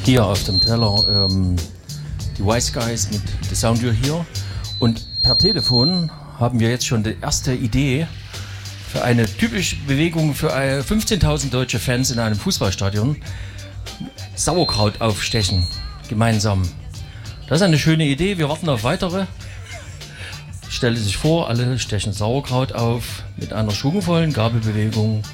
Hier auf dem Teller die Wise Guys mit The Sound You're Here. Und per Telefon haben wir jetzt schon die erste Idee für eine typische Bewegung für 15.000 deutsche Fans in einem Fußballstadion. Sauerkraut aufstechen, gemeinsam. Das ist eine schöne Idee, wir warten auf weitere. Stelle sich vor, alle stechen Sauerkraut auf mit einer schwungvollen Gabelbewegung.